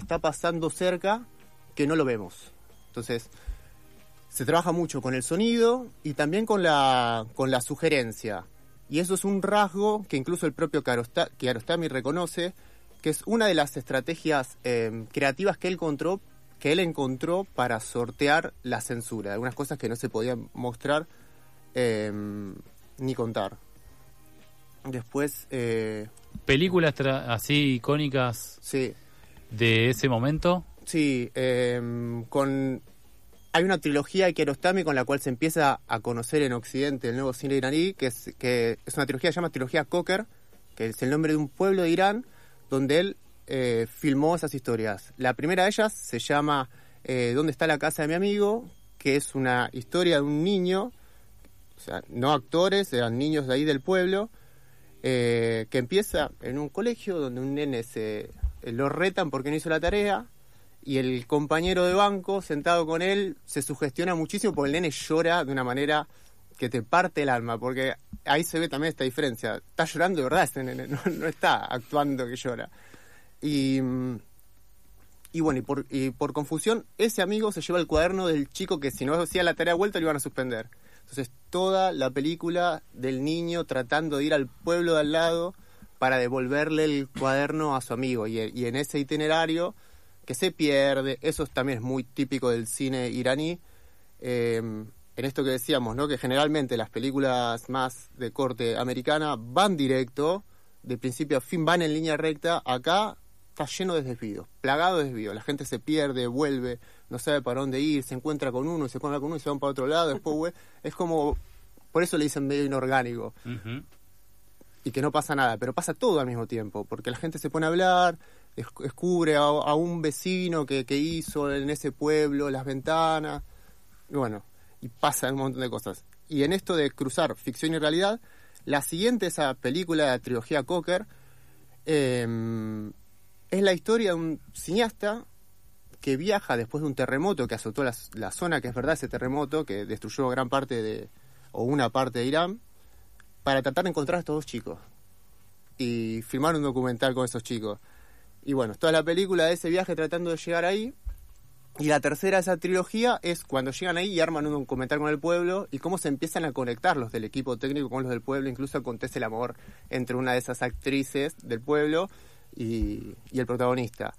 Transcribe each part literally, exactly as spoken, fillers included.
está pasando cerca que no lo vemos. Entonces, se trabaja mucho con el sonido y también con la, con la sugerencia. Y eso es un rasgo que incluso el propio Kiarostami, Kiarostami reconoce, que es una de las estrategias eh, creativas que él encontró, que él encontró para sortear la censura. Algunas cosas que no se podían mostrar eh, ni contar. Después... Eh, ¿Películas tra- así icónicas sí. de ese momento? Sí, eh, con... Hay una trilogía de Kiarostami con la cual se empieza a conocer en Occidente el nuevo cine iraní, que es, que es una trilogía que se llama Trilogía Cocker, que es el nombre de un pueblo de Irán, donde él eh, filmó esas historias. La primera de ellas se llama eh, ¿Dónde está la casa de mi amigo?, que es una historia de un niño, o sea, no actores, eran niños de ahí del pueblo, eh, que empieza en un colegio donde un nene se lo retan porque no hizo la tarea, y el compañero de banco sentado con él se sugestiona muchísimo porque el nene llora de una manera que te parte el alma, porque ahí se ve también esta diferencia. Está llorando de verdad ese nene, no, no está actuando que llora. Y, y bueno, y por, y por confusión, ese amigo se lleva el cuaderno del chico que si no hacía la tarea de vuelta lo iban a suspender. Entonces toda la película del niño tratando de ir al pueblo de al lado para devolverle el cuaderno a su amigo. Y, y en ese itinerario que se pierde, eso también es muy típico del cine iraní, eh, en esto que decíamos, ¿no? Que generalmente las películas más de corte americana van directo, de principio a fin van en línea recta. Acá está lleno de desvíos, plagado de desvíos, la gente se pierde, vuelve, no sabe para dónde ir, se encuentra con uno, se encuentra con uno y se van para otro lado, después vuelve. Es como, por eso le dicen medio inorgánico. Uh-huh. Y que no pasa nada, pero pasa todo al mismo tiempo, porque la gente se pone a hablar, descubre a, a un vecino que, que hizo en ese pueblo las ventanas, y bueno, y pasa un montón de cosas. Y en esto de cruzar ficción y realidad, la siguiente, esa película de la trilogía Cocker, eh, es la historia de un cineasta que viaja después de un terremoto que azotó la, la zona, que es verdad ese terremoto, que destruyó gran parte de, o una parte de Irán, para tratar de encontrar a estos dos chicos y filmar un documental con esos chicos. Y bueno, toda la película de ese viaje tratando de llegar ahí. Y la tercera de esa trilogía es cuando llegan ahí y arman un documental con el pueblo y cómo se empiezan a conectar los del equipo técnico con los del pueblo. Incluso acontece el amor entre una de esas actrices del pueblo y, y el protagonista.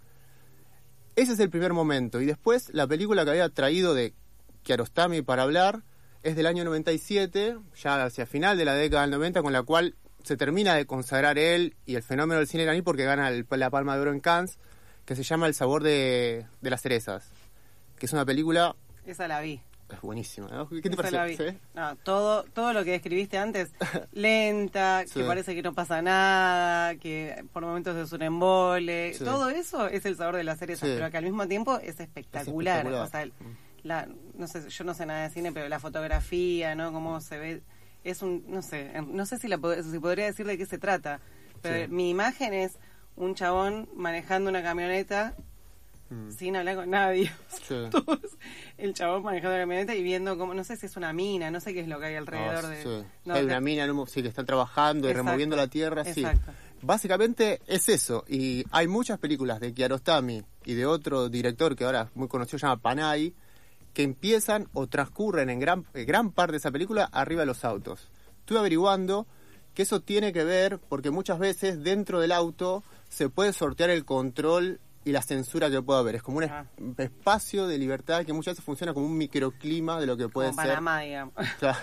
Ese es el primer momento. Y después la película que había traído de Kiarostami para hablar es del año noventa y siete, ya hacia final de la década del noventa, con la cual se termina de consagrar él y el fenómeno del cine iraní porque gana el, la Palma de Oro en Cannes, que se llama El sabor de, de las cerezas, que es una película... Esa la vi. Es buenísima, ¿no? ¿Qué te Esa parece? la vi. ¿Sí? No, todo, todo lo que describiste antes, lenta, Sí. que parece que no pasa nada, que por momentos es un embole, Sí. todo eso es el sabor de las cerezas, Sí. pero que al mismo tiempo es espectacular. Es espectacular. O sea, el- la, no sé, yo no sé nada de cine, pero la fotografía, ¿no? Cómo se ve, es un, no sé, no sé si la pod- si podría decir de qué se trata, pero Sí. mi imagen es un chabón manejando una camioneta Mm. sin hablar con nadie. Sí. Todos, el chabón manejando la camioneta y viendo cómo, no sé si es una mina, no sé qué es lo que hay alrededor Ah, de... sí. no, Hay de- una mina, en un- sí, que están trabajando y Exacto. removiendo la tierra, sí. Exacto. Básicamente es eso, y hay muchas películas de Kiarostami y de otro director que ahora es muy conocido, se llama Panay, que empiezan o transcurren en gran, en gran parte de esa película arriba de los autos. Estuve averiguando que eso tiene que ver porque muchas veces dentro del auto se puede sortear el control y la censura que puede haber. Es como un es- Ah. espacio de libertad que muchas veces funciona como un microclima de lo que puede como ser. Panamá, digamos. Claro.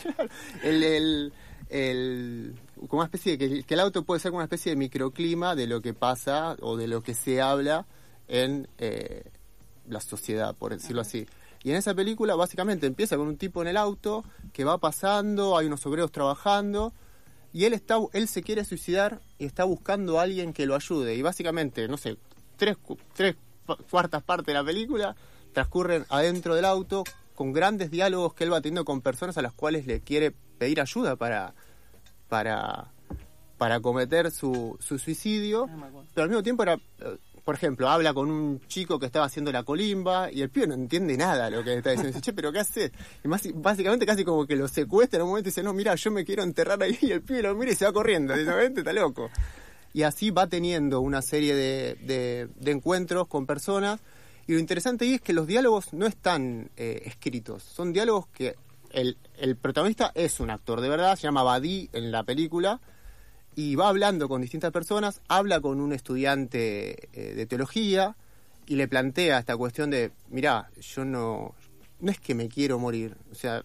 el, el, el, como una especie de que, que el auto puede ser como una especie de microclima de lo que pasa o de lo que se habla en eh, la sociedad, por decirlo así. Y en esa película básicamente empieza con un tipo en el auto que va pasando, hay unos obreros trabajando y él está él se quiere suicidar y está buscando a alguien que lo ayude. Y básicamente, no sé, tres, cu- tres pa- cuartas partes de la película transcurren adentro del auto con grandes diálogos que él va teniendo con personas a las cuales le quiere pedir ayuda para para para cometer su, su suicidio, No me acuerdo. pero al mismo tiempo era, eh, por ejemplo, habla con un chico que estaba haciendo la colimba y el pibe no entiende nada de lo que está diciendo. Dice, che, pero ¿qué haces? Y más, básicamente casi como que lo secuestra en un momento y dice, no, mira, yo me quiero enterrar ahí, y el pibe lo mira y se va corriendo. Dice, vente, está loco. Y así va teniendo una serie de, de, de encuentros con personas. Y lo interesante ahí es que los diálogos no están eh, escritos. Son diálogos que el, el protagonista es un actor de verdad, se llama Badi en la película, y va hablando con distintas personas, habla con un estudiante eh, de teología y le plantea esta cuestión de, mirá, yo no, no es que me quiero morir, o sea,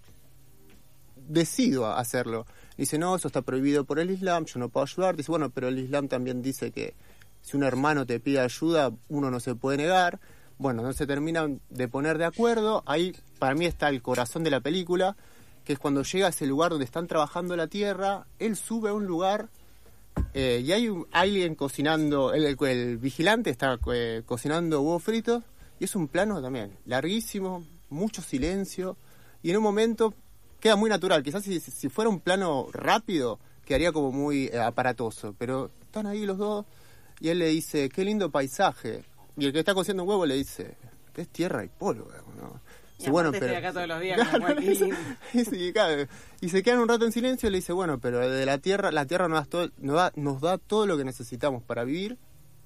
decido hacerlo. Dice, no, eso está prohibido por el Islam, yo no puedo ayudar. Dice, bueno, pero el Islam también dice que si un hermano te pide ayuda, uno no se puede negar. Bueno, no se terminan de poner de acuerdo. Ahí, para mí, está el corazón de la película, que es cuando llega a ese lugar donde están trabajando la tierra, él sube a un lugar eh, y hay un, alguien cocinando, el, el, el vigilante está eh, cocinando huevos fritos, y es un plano también larguísimo, mucho silencio, y en un momento queda muy natural. Quizás si, si fuera un plano rápido quedaría como muy eh, aparatoso, pero están ahí los dos y él le dice, qué lindo paisaje, y el que está cociendo un huevo le dice, es tierra y polvo, ¿no? Y bueno, estoy pero acá todos los días como Joaquín. y, sí, claro, y se quedan un rato en silencio y le dice, bueno, pero de la tierra, la tierra nos da todo, nos da, nos da todo lo que necesitamos para vivir,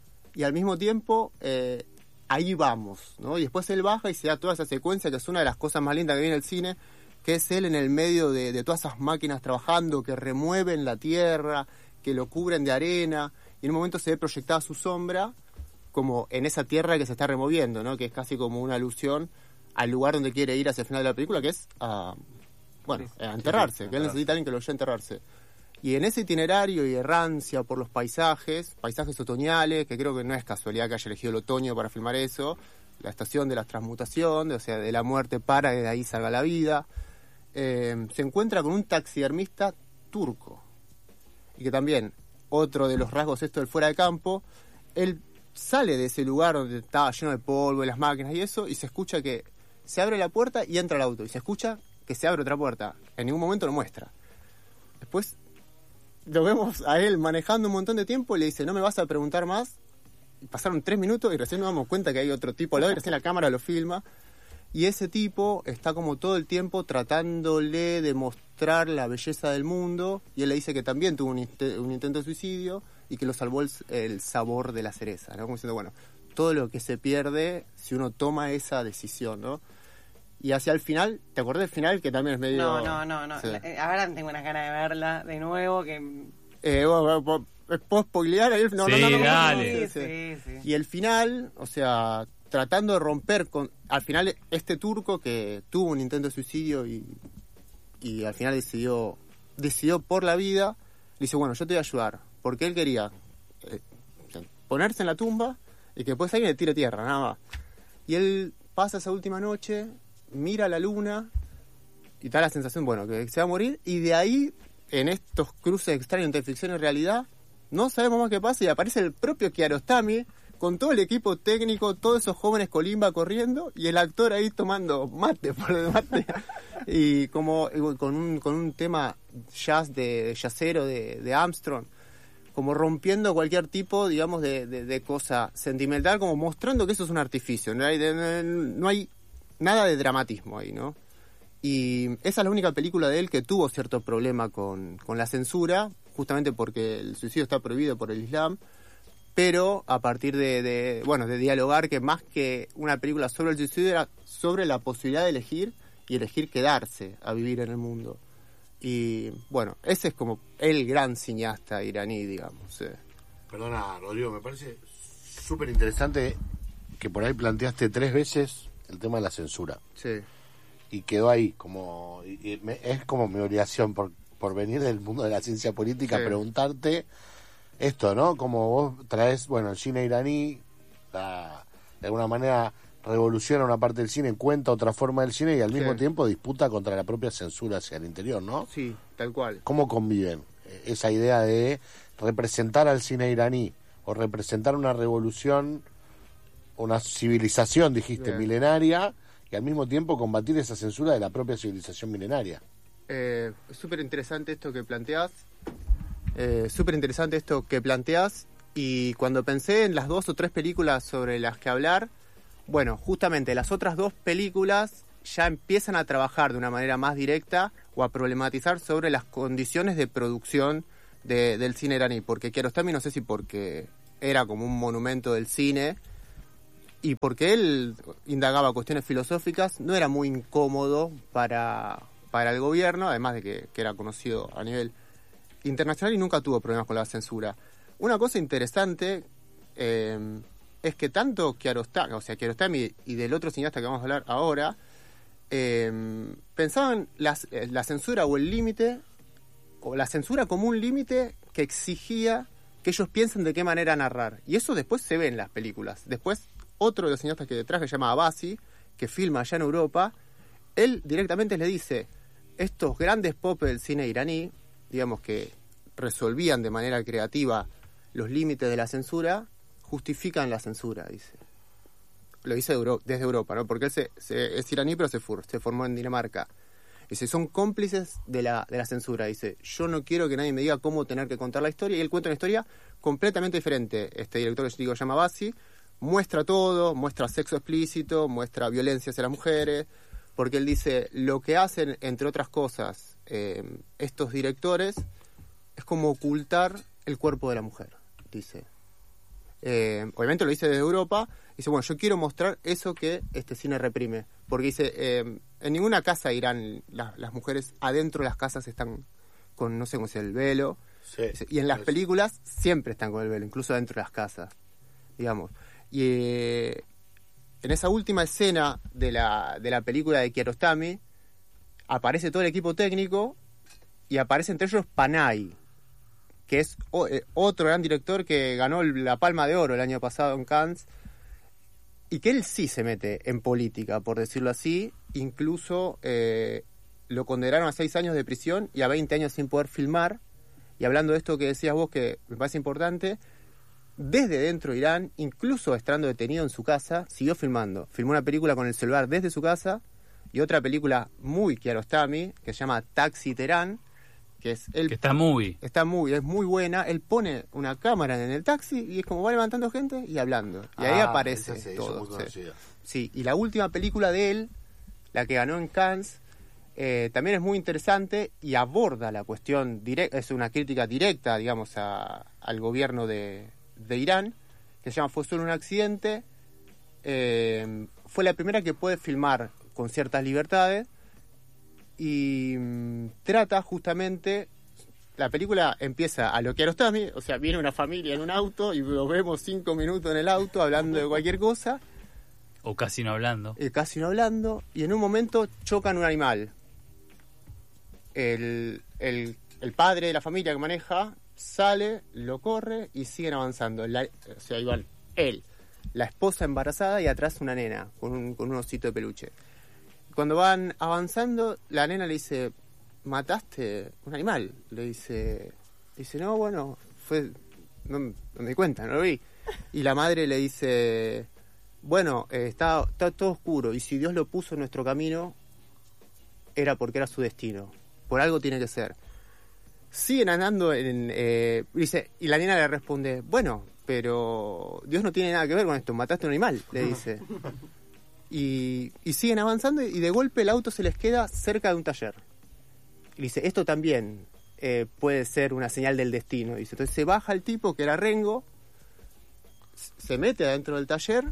y al mismo tiempo eh, ahí vamos, ¿no? Y después él baja y se da toda esa secuencia que es una de las cosas más lindas que viene el cine, que es él en el medio de, de todas esas máquinas trabajando, que remueven la tierra, que lo cubren de arena, y en un momento se ve proyectada su sombra, como en esa tierra que se está removiendo, ¿no? Que es casi como una alusión al lugar donde quiere ir hacia el final de la película, que es a, bueno, a enterrarse, que él necesita a alguien que lo lleve a enterrarse. Y en ese itinerario y errancia por los paisajes, paisajes otoñales, que creo que no es casualidad que haya elegido el otoño para filmar eso, la estación de la transmutación, o sea, de la muerte para que de ahí salga la vida, eh, se encuentra con un taxidermista turco. Y que también, otro de los rasgos esto del fuera de campo, él sale de ese lugar donde estaba lleno de polvo y las máquinas y eso, y se escucha que se abre la puerta y entra el auto, y se escucha que se abre otra puerta. En ningún momento lo muestra. Después lo vemos a él manejando un montón de tiempo y le dice, no me vas a preguntar más. Y pasaron tres minutos y recién nos damos cuenta que hay otro tipo al lado y recién la cámara lo filma. Y ese tipo está como todo el tiempo tratándole de mostrar la belleza del mundo, y él le dice que también tuvo un, int- un intento de suicidio y que lo salvó el, el sabor de la cereza, ¿no? Como diciendo, bueno, todo lo que se pierde si uno toma esa decisión, ¿no? Y hacia el final, ¿te acordás del final? Que también es medio... No, no, no, no. Sí. La- eh, ahora tengo unas ganas de verla de nuevo, que... Eh, bueno, bueno, ¿puedo spoilear ahí? No, Sí, no, no, no, no, dale. no, sí, sí. Sí, sí. Y el final, o sea, tratando de romper con... Al final, este turco que tuvo un intento de suicidio y, y al final decidió decidió por la vida, le dice, bueno, yo te voy a ayudar. Porque él quería eh, ponerse en la tumba y que después alguien le tire tierra, nada más. Y él pasa esa última noche, mira la luna y da la sensación, bueno, que se va a morir, y de ahí, en estos cruces extraños entre ficción y realidad, no sabemos más qué pasa y aparece el propio Kiarostami con todo el equipo técnico, todos esos jóvenes colimba corriendo y el actor ahí tomando mate por el mate y como con un, con un tema jazz de jazzero de, de Armstrong, como rompiendo cualquier tipo, digamos, de, de, de cosa sentimental, como mostrando que eso es un artificio, no hay, de, no hay nada de dramatismo ahí, ¿no? Y esa es la única película de él que tuvo cierto problema con, con la censura, justamente porque el suicidio está prohibido por el Islam, pero a partir de, de bueno, de dialogar, que más que una película sobre el suicidio era sobre la posibilidad de elegir y elegir quedarse a vivir en el mundo. Y bueno, ese es como el gran cineasta iraní, digamos. Eh. Perdona, Rodrigo, me parece súper interesante que por ahí planteaste tres veces el tema de la censura. Sí. Y quedó ahí, como y, y me, es como mi obligación por, por venir del mundo de la ciencia política, Sí. preguntarte esto, ¿no? Como vos traes, bueno, el cine iraní, la, de alguna manera revoluciona una parte del cine, cuenta otra forma del cine y al mismo Sí. tiempo disputa contra la propia censura hacia el interior, ¿no? Sí, tal cual. ¿Cómo conviven eh, esa idea de representar al cine iraní o representar una revolución, una civilización, dijiste, Bien. milenaria, y al mismo tiempo combatir esa censura de la propia civilización milenaria? Eh, es súper interesante esto que planteás. Eh, súper interesante esto que planteás. Y cuando pensé en las dos o tres películas sobre las que hablar, bueno, justamente las otras dos películas ya empiezan a trabajar de una manera más directa o a problematizar sobre las condiciones de producción de, del cine iraní, porque Kiarostami, no sé si porque era como un monumento del cine y porque él indagaba cuestiones filosóficas, no era muy incómodo para, para el gobierno, además de que, que era conocido a nivel internacional y nunca tuvo problemas con la censura. Una cosa interesante eh, es que tanto Kiarostami, o sea, Kiarostami y del otro cineasta que vamos a hablar ahora, eh, pensaban las, la censura o el límite, o la censura como un límite que exigía que ellos piensen de qué manera narrar. Y eso después se ve en las películas. Después, otro de los cineastas que detrás, que se llama Abbasi, que filma allá en Europa, él directamente le dice, estos grandes popes del cine iraní, digamos que resolvían de manera creativa los límites de la censura, justifican la censura, dice. Lo dice de Euro- desde Europa, ¿no? Porque él se, se, es iraní, pero se, fur, se formó en Dinamarca. Dice, son cómplices de la, de la censura. Dice, yo no quiero que nadie me diga cómo tener que contar la historia. Y él cuenta una historia completamente diferente. Este director que yo digo, se llama Abbasi, muestra todo, muestra sexo explícito, muestra violencia hacia las mujeres, porque él dice, lo que hacen, entre otras cosas, eh, estos directores, es como ocultar el cuerpo de la mujer, dice. Eh, obviamente lo dice desde Europa, dice, bueno, yo quiero mostrar eso que este cine reprime, porque dice, eh, en ninguna casa irán la, las mujeres adentro de las casas están con, no sé cómo es el velo, Sí, dice, y en las es. películas siempre están con el velo, incluso dentro de las casas, digamos. Y eh, en esa última escena de la, de la película de Kiarostami aparece todo el equipo técnico y aparece entre ellos Panay, que es o, eh, otro gran director que ganó el, la Palma de Oro el año pasado en Cannes, y que él sí se mete en política, por decirlo así. Incluso eh, lo condenaron a seis años de prisión y a veinte años sin poder filmar. Y hablando de esto que decías vos, que me parece importante, desde dentro de Irán, incluso estando detenido en su casa, siguió filmando. Filmó una película con el celular desde su casa y otra película muy Kiarostami, que se llama Taxi Teherán, que es el Que está muy... está muy, es muy buena. Él pone una cámara en el taxi y es como va levantando gente y hablando. Y ahí Ah, aparece esa se hizo todo. muy Sí. conocida. Sí, y la última película de él, la que ganó en Cannes, eh, también es muy interesante y aborda la cuestión directa, es una crítica directa, digamos, a, al gobierno de, de Irán, que se llama Fue solo un accidente. Eh, fue la primera que puede filmar con ciertas libertades y mm, trata justamente, la película empieza a lo Kiarostami, o sea, viene una familia en un auto y lo vemos cinco minutos en el auto hablando de cualquier cosa, O casi no hablando. eh, casi no hablando, y en un momento chocan un animal. El, el, el padre de la familia que maneja sale, lo corre y siguen avanzando. La, o sea, iban él, la esposa embarazada y atrás una nena con un, con un osito de peluche. Cuando van avanzando, la nena le dice, ¿mataste un animal? Le dice, dice, no, bueno, fue, no, no me di cuenta, no lo vi. Y la madre le dice, bueno, eh, está, está todo oscuro y si Dios lo puso en nuestro camino, era porque era su destino. Por algo tiene que ser. Siguen andando en... Eh, dice, y la nena le responde, bueno, pero Dios no tiene nada que ver con esto, mataste un animal, le dice. Y, y siguen avanzando y de golpe el auto se les queda cerca de un taller. Y dice, esto también eh, puede ser una señal del destino. Dice, entonces se baja el tipo, que era Rengo, se mete adentro del taller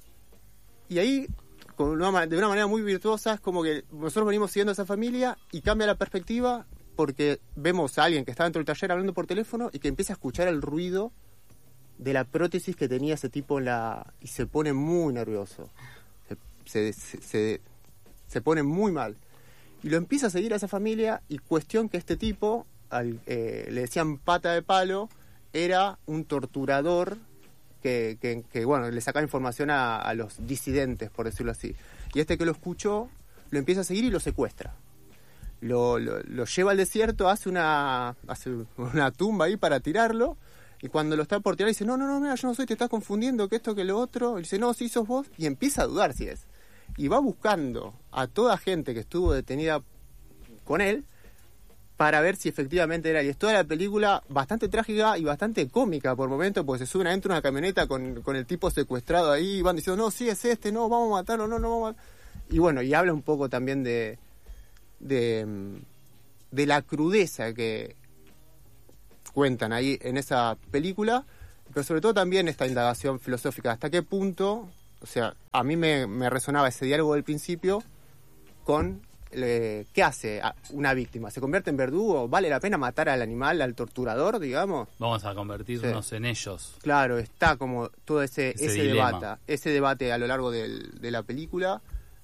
y ahí, con una, de una manera muy virtuosa, es como que nosotros venimos siguiendo a esa familia y cambia la perspectiva porque vemos a alguien que está dentro del taller hablando por teléfono y que empieza a escuchar el ruido de la prótesis que tenía ese tipo en la... y se pone muy nervioso. Se, se, se, se pone muy mal. Y lo empieza a seguir a esa familia y cuestión que este tipo, al, eh, le decían pata de palo, era un torturador que, que, que bueno, le sacaba información a, a los disidentes, por decirlo así. Y este que lo escuchó, lo empieza a seguir y lo secuestra. Lo, lo, lo lleva al desierto, hace una, hace una tumba ahí para tirarlo. Y cuando lo está por tirar, dice, no, no, no, mira, yo no soy, te estás confundiendo, que esto, que lo otro. Y dice, no, sí sos vos. Y empieza a dudar si es. Y va buscando a toda gente que estuvo detenida con él para ver si efectivamente era. Y es toda la película bastante trágica y bastante cómica por momentos, porque se suben adentro de una camioneta con, con el tipo secuestrado ahí y van diciendo, no, sí es este, no, vamos a matarlo, no, no, vamos a matarlo. Y bueno, y habla un poco también de, de, de la crudeza que... cuentan ahí en esa película, pero sobre todo también esta indagación filosófica, hasta qué punto, o sea, a mí me, me resonaba ese diálogo del principio con eh, ¿qué hace una víctima? ¿Se convierte en verdugo? ¿Vale la pena matar al animal, al torturador, digamos? Vamos a convertirnos Sí. en ellos. Claro, está como todo ese, Ese ese, dilema. debate, ese debate a lo largo del, de la película.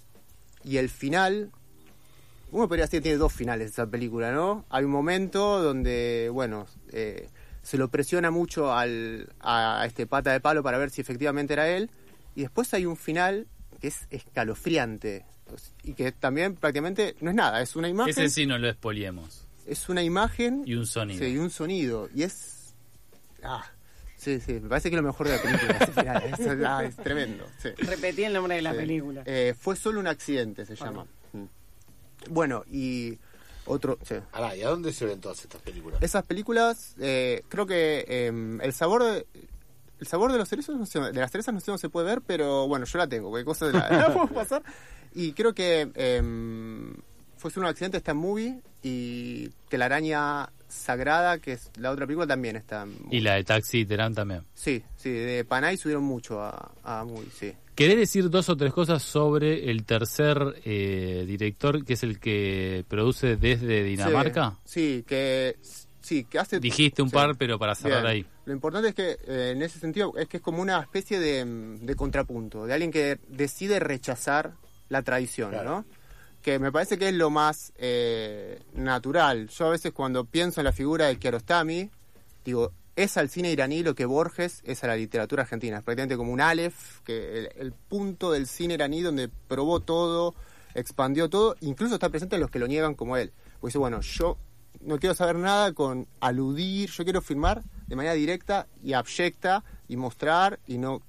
Y el final, uno podría decir que tiene dos finales esa película, ¿no? Hay un momento donde, bueno, eh, se lo presiona mucho al, a este pata de palo para ver si efectivamente era él. Y después hay un final que es escalofriante. Y que también prácticamente no es nada, es una imagen. Ese sí no lo expoliemos. Es una imagen Y un sonido. sí, y un sonido. Y es... Ah, sí, sí, me parece que es lo mejor de la película. ese final. Es, ah, es tremendo. Sí. Repetí el nombre de la Sí. película. Eh, fue solo un accidente, se llama. Mm. Bueno, y otro... Sí. Pará, ¿y a dónde se ven todas estas películas? Esas películas, eh, creo que eh, el sabor de... El sabor de los cerezos, no sé, de las cerezas no sé dónde se puede ver, pero bueno, yo la tengo, cualquier cosa de la, la puedo pasar. Y creo que eh, fue solo un accidente, está en Movie, y Telaraña Sagrada, que es la otra película, también está en Movie. Y la de Taxi Terán también. Sí, sí, de Panay subieron mucho a, a Movie, sí. ¿Querés decir dos o tres cosas sobre el tercer eh, director, que es el que produce desde Dinamarca? Sí, sí, que... Sí, que hace... Dijiste un sí. par, pero para cerrar Bien. ahí. Lo importante es que, eh, en ese sentido, es que es como una especie de, de contrapunto, de alguien que decide rechazar la tradición, Claro. ¿no? Que me parece que es lo más eh, natural. Yo a veces cuando pienso en la figura de Kiarostami, digo, es al cine iraní lo que Borges es a la literatura argentina. Es prácticamente como un Aleph, que el, el punto del cine iraní donde probó todo, expandió todo, incluso está presente en los que lo niegan como él. Porque dice, bueno, yo no quiero saber nada con aludir, yo quiero filmar de manera directa y abyecta y mostrar y no,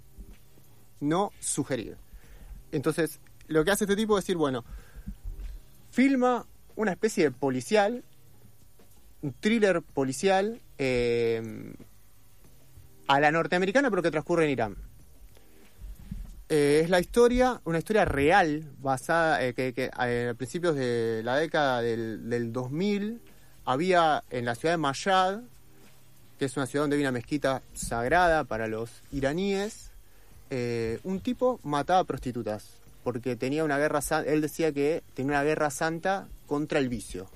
no sugerir. Entonces, lo que hace este tipo es decir, bueno, filma una especie de policial, un thriller policial eh, a la norteamericana, pero que transcurre en Irán. Eh, es la historia, una historia real, basada, eh, que, que eh, a principios de la década del, del dos mil, había en la ciudad de Mashhad, que es una ciudad donde hay una mezquita sagrada para los iraníes, eh, un tipo mataba prostitutas, porque tenía una guerra, él decía que tenía una guerra santa contra el vicio.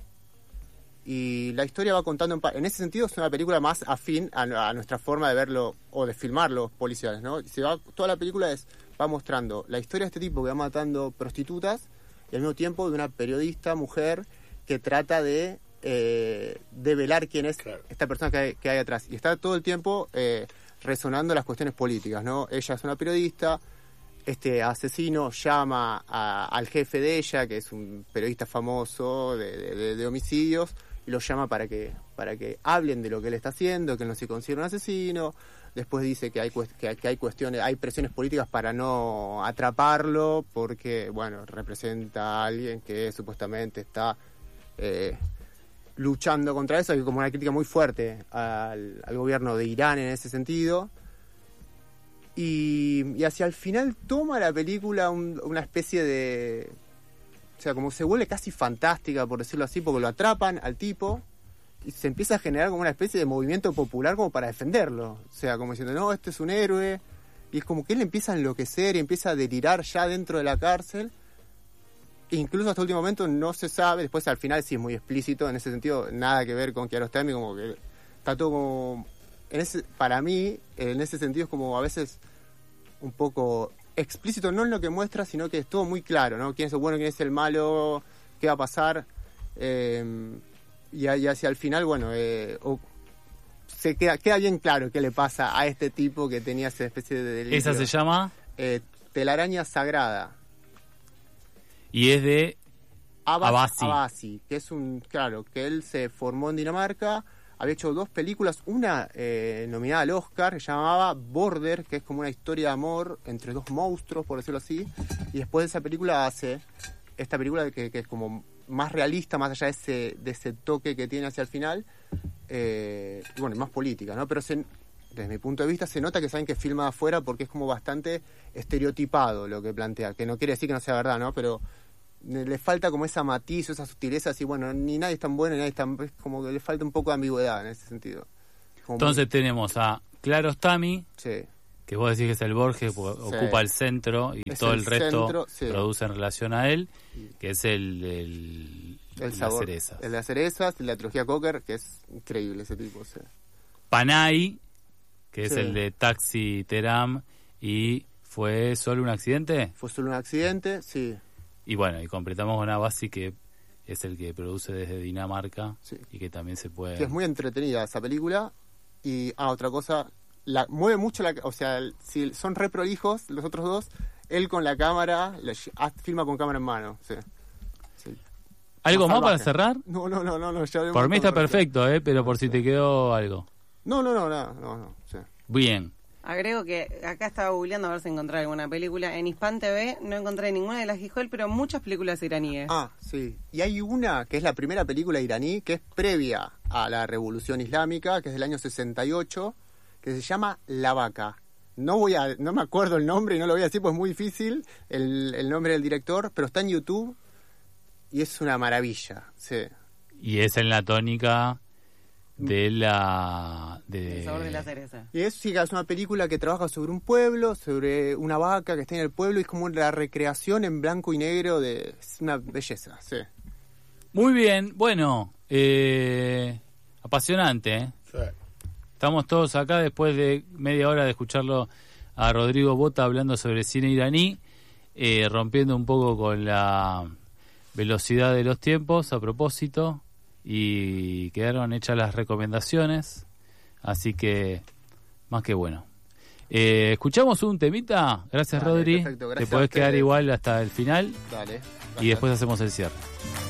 Y la historia va contando, en, en ese sentido es una película más afín a, a nuestra forma de verlo o de filmar los policiales, ¿no? Se va, toda la película es, va mostrando la historia de este tipo que va matando prostitutas y al mismo tiempo de una periodista mujer que trata de eh, develar quién es Claro. esta persona que hay, que hay atrás. Y está todo el tiempo eh, resonando las cuestiones políticas, ¿no? Ella es una periodista, este asesino llama a, al jefe de ella, que es un periodista famoso de, de, de, de homicidios, y lo llama para que para que hablen de lo que él está haciendo, que él no se considera un asesino. Después dice que hay que, que hay cuestiones, hay presiones políticas para no atraparlo, porque bueno, representa a alguien que supuestamente está eh, luchando contra eso. Hay como una crítica muy fuerte al, al gobierno de Irán en ese sentido. Y, y hacia el final toma la película un, una especie de... O sea, como se vuelve casi fantástica, por decirlo así, porque lo atrapan al tipo y se empieza a generar como una especie de movimiento popular como para defenderlo. O sea, como diciendo, no, este es un héroe. Y es como que él empieza a enloquecer y empieza a delirar ya dentro de la cárcel. E incluso hasta el último momento no se sabe. Después al final sí es muy explícito. En ese sentido, nada que ver con Kiarostami, como que está todo como... En ese, para mí, en ese sentido es como a veces un poco explícito, no en lo que muestra, sino que es todo muy claro, ¿no? Quién es el bueno, quién es el malo, qué va a pasar. Eh, y, y hacia el final, bueno, eh, o, se queda, queda bien claro qué le pasa a este tipo que tenía esa especie de delirio. Esa se llama Eh, Telaraña Sagrada. y es de Abbas Abbasi. Abbasi, que es un, claro, que él se formó en Dinamarca, había hecho dos películas, una eh, nominada al Oscar, que se llamaba Border, que es como una historia de amor entre dos monstruos, por decirlo así, y después de esa película hace esta película que, que es como más realista, más allá de ese, de ese toque que tiene hacia el final, eh, y bueno, más política, ¿no? Pero se, desde mi punto de vista se nota que saben que filma afuera porque es como bastante estereotipado lo que plantea, que no quiere decir que no sea verdad, ¿no? Pero le falta como esa matiz, esa sutileza, así, bueno, ni nadie es tan bueno, ni nadie es tan... Es como que le falta un poco de ambigüedad en ese sentido. Como Entonces muy... tenemos a Kiarostami, Sí. que vos decís que es el Borges, Sí. ocupa el centro y Es todo el el resto centro, sí. produce en relación a él, que es el, el, El las sabor. cerezas. El de las cerezas, la trilogía Cocker, que es increíble ese tipo, sí. Panay, que es Sí. el de Taxi Teram, y fue solo un accidente. Fue solo un accidente, sí. Y bueno, y completamos con Abasi, que es el que produce desde Dinamarca, Sí. y que también se puede... Que es muy entretenida esa película. Y, ah, otra cosa, la mueve mucho la... O sea, el- si son re prolijos los otros dos, él con la cámara, la, ah, filma con cámara en mano, sí. Sí. ¿Algo más salvaje. para cerrar? No, no, no, no, no ya hablé Por un mí está montón de rato. perfecto, ¿eh? Pero por si te quedó algo. No, no, no, no, no, no, sí. Bien. Agrego que acá estaba googleando a ver si encontré alguna película. En Hispan T V no encontré ninguna de las Gijol, pero muchas películas iraníes. Ah, sí. Y hay una que es la primera película iraní que es previa a la Revolución Islámica, que es del año sesenta y ocho, que se llama La Vaca. No voy a, no me acuerdo el nombre y no lo voy a decir, pues es muy difícil el, el nombre del director, pero está en YouTube y es una maravilla, sí. Y es en la tónica de la... De... El sabor de la cereza. Y es, sí, es una película que trabaja sobre un pueblo, sobre una vaca que está en el pueblo, y es como la recreación en blanco y negro de... Es una belleza, sí. Muy bien, bueno, eh, apasionante, ¿eh? Sí. Estamos todos acá después de media hora de escucharlo a Rodrigo Bota hablando sobre cine iraní, eh, rompiendo un poco con la velocidad de los tiempos a propósito, y quedaron hechas las recomendaciones, así que más que bueno. Eh, ¿Escuchamos un temita? Gracias, Dale, Rodri. perfecto, gracias Te podés a ustedes. quedar igual hasta el final Dale. y después hacemos el cierre.